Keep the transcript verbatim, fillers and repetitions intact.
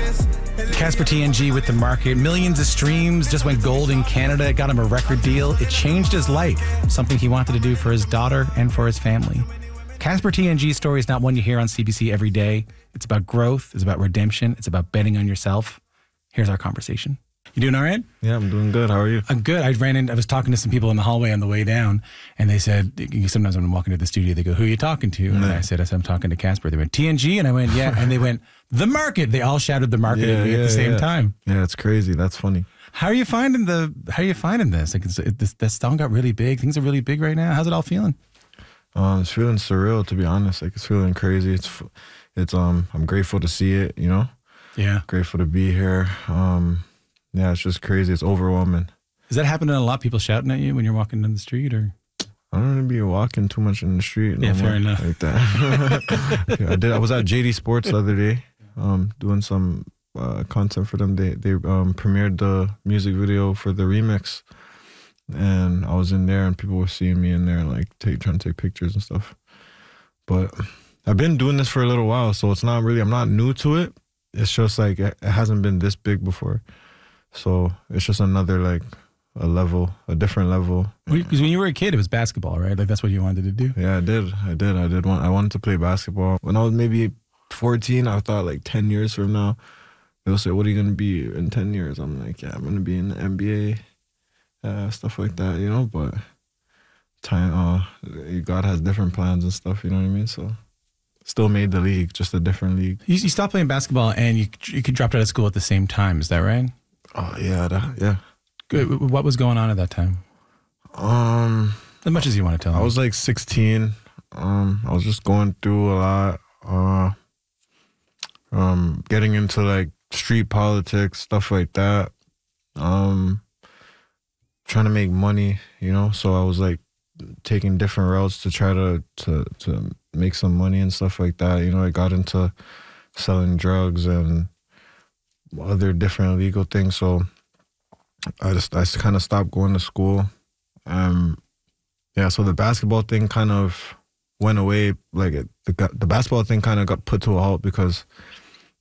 Casper T N G with The Market. Millions of streams, just went gold in Canada. It got him a record deal. It changed his life, something he wanted to do for his daughter and for his family. Casper T N G's story is not one you hear on C B C every day. It's about growth. It's about redemption. It's about betting on yourself. Here's our conversation. You doing all right? Yeah, I'm doing good. How are you? I'm good. I ran in, I was talking to some people in the hallway on the way down, and they said, sometimes when I'm walking to the studio, they go, who are you talking to? And I said, I said, I'm talking to Casper. They went, T N G? And I went, yeah. And they went, The Market. They all shouted The Market yeah, at me yeah, at the same yeah. time. Yeah, it's crazy. That's funny. How are you finding the, how are you finding this? Like, it's, it, this, this song got really big. Things are really big right now. How's it all feeling? Um, it's feeling surreal, to be honest. Like, it's feeling crazy. It's, it's, um, I'm grateful to see it, you know? Yeah. Grateful to be here. Um, yeah, it's just crazy. It's overwhelming. Is that happening a lot? People shouting at you when you're walking down the street, or? I don't really be walking too much in the street. Yeah, no fair more enough. Like that. yeah, I did. I was at J D Sports the other day, um, doing some uh, content for them. They they um, premiered the music video for the remix, and I was in there, and people were seeing me in there, like take trying to take pictures and stuff. But I've been doing this for a little while, so it's not really. I'm not new to it. It's just like it, it hasn't been this big before, so it's just another like. A level, a different level. Because when you were a kid, it was basketball, right? Like that's what you wanted to do. Yeah, I did. I did. I did want. I wanted to play basketball. When I was maybe fourteen, I thought like ten years from now, they'll say, "What are you gonna be in ten years?" I'm like, "Yeah, I'm gonna be in the N B A, uh, stuff like that." You know, but time, uh, God has different plans and stuff. You know what I mean? So, still made the league, just a different league. You, you stopped playing basketball and you you could dropped out of school at the same time. Is that right? Oh yeah, that, yeah. What was going on at that time? Um, as much as you want to tell me. I was like sixteen. Um, I was just going through a lot. Uh, um, getting into like street politics, stuff like that. Um, trying to make money, you know. So I was like taking different routes to try to to to make some money and stuff like that. You know, I got into selling drugs and other different illegal things. So. I just I kind of stopped going to school. Um, yeah, so the basketball thing kind of went away. Like it, the the basketball thing kind of got put to a halt because